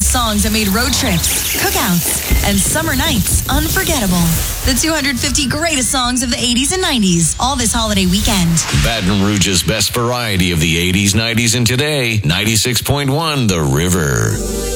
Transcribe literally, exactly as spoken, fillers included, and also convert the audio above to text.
songs that made road trips, cookouts, and summer nights unforgettable. The two hundred fifty greatest songs of the eighties and nineties, all this holiday weekend. Baton Rouge's best variety of the eighties, nineties, and today. ninety-six point one The River.